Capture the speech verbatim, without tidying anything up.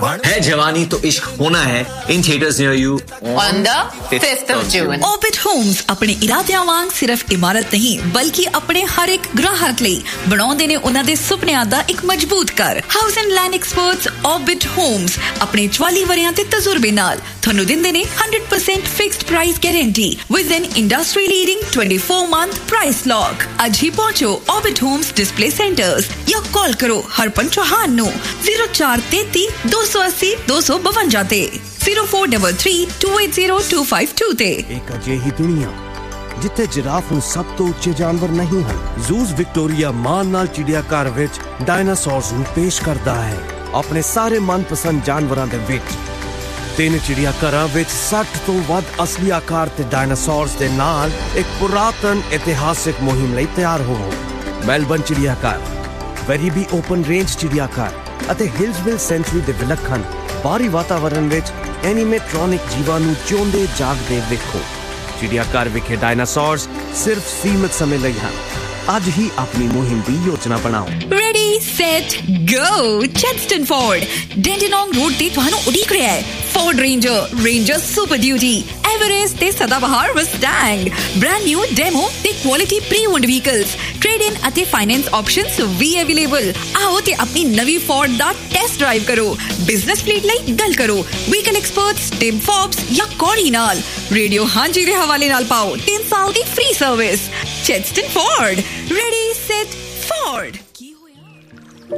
है जवानी तो इश्क होना है in theaters near you on the fifth of June. Orbit Homes ਆਪਣੇ ਇਰਾਦਿਆਂ ਵਾਂਗ ਸਿਰਫ ਇਮਾਰਤ ਨਹੀਂ ਬਲਕਿ ਆਪਣੇ ਹਰ ਇੱਕ ਗ੍ਰਾਹਕ ਲਈ ਬਣਾਉਂਦੇ ਨੇ ਉਹਨਾਂ ਦੇ ਸੁਪਨਿਆਂ ਦਾ ਇੱਕ ਮਜ਼ਬੂਤ ਘਰ। House and land experts Orbit Homes ਆਪਣੇ ਚੁਆਲੀ ਵਰਿਆਂ ਦੇ ਤਜਰਬੇ ਨਾਲ ਤੁਹਾਨੂੰ ਦਿੰਦੇ ਨੇ one hundred percent fixed price guarantee with an industry leading twenty-four month price lock। ਅੱਜ ਹੀ ਪਹੁੰਚੋ Orbit Homes display centers ਜਾਂ ਕਾਲ ਕਰੋ ਹਰਪਨ ਚੌਹਾਨ ਨੂੰ zero four three three two eight zero two two two five ਤੇ zero four three three two eight zero two five two ਤੇ। ਇੱਕ ਅਜਿਹੀ ਦੁਨੀਆ ਜਿੱਥੇ ਜਿਰਾਫ ਨੂੰ ਸਭ ਤੋਂ ਉੱਚੇ ਜਾਨਵਰ ਨਹੀਂ ਹਨ। ਜ਼ੂਜ਼ ਵਿਕਟੋਰੀਆ ਮਾਨ ਨਾਲ ਚਿੜੀਆਘਰ ਵਿੱਚ ਡਾਇਨਾਸੌਰਸ ਨੂੰ ਪੇਸ਼ ਕਰਦਾ ਹੈ ਆਪਣੇ ਸਾਰੇ ਮਨਪਸੰਦ ਜਾਨਵਰਾਂ ਦੇ ਵਿੱਚ। ਤਿੰਨ ਚਿੜੀਆਘਰਾਂ ਵਿੱਚ sixty ਤੋਂ ਵੱਧ ਅਸਲੀ ਆਕਾਰ ਤੇ ਡਾਇਨਾਸੌਰਸ ਦੇ ਨਾਲ ਇੱਕ ਪੁਰਾਤਨ ਇਤਿਹਾਸਿਕ ਮੁਹਿੰਮ ਲਈ ਤਿਆਰ ਹੋਵੋ। ਮੈਲਬਨ ਚਿੜੀਆਘਰ, ਵੈਰੀਬੀ ਓਪਨ ਰੇਂਜ ਚਿੜੀਆਘਰ ਅਤੇ ਹਿਲਸਵਿਲ ਸੈਂਚੁਰੀ ਦੇ ਵਿਲੱਖਣ ਬਾਹਰੀ ਵਾਤਾਵਰਣ ਵਿੱਚ ਐਨੀਮੇਟ੍ਰੋਨਿਕ ਜੀਵਾਂ ਨੂੰ ਜਿਉਂਦੇ ਜਾਗਦੇ ਵੇਖੋ। ਚਿੜੀਆਘਰ ਵਿਖੇ ਡਾਇਨਾਸੌਰਸ ਸਿਰਫ ਸੀਮਿਤ ਸਮੇਂ ਲਈ ਹਨ। ਅੱਜ ਹੀ ਆਪਣੀ ਮੁਹਿੰਮ ਦੀ ਯੋਜਨਾ ਬਣਾਓ। Ready, set, go! Chadstone Ford, Dandenong Road ਤੇ ਤੁਹਾਨੂੰ ਉਡੀਕ ਰਿਹਾ ਹੈ। Ford Ranger, Ranger Super Duty, Everest ਤੇ ਸਦਾਬਹਾਰ Mustang, brand new demo ਤੇ quality pre-owned vehicles, trade-in ਅਤੇ finance options ਵੀ available। ਆਓ ਤੇ ਆਪਣੀ ਨਵੀਂ Ford ਦਾ ਟੈਸਟ ਡਰਾਈਵ ਕਰੋ। ਬਿਜ਼ਨਸ ਫਲੀਟ ਲਈ ਗੱਲ ਕਰੋ ਵਹੀਕਲ ਐਕਸਪਰਟਸ ਟਿਮ ਫੋਬਸ ਜਾਂ ਕੋਰੀ ਨਾਲ। ਰੇਡੀਓ ਹਾਂਜੀ ਦੇ ਹਵਾਲੇ ਨਾਲ ਪਾਓ ਤਿੰਨ ਸਾਲ ਦੀ free service. Chadstone Ford, ready, set, Ford!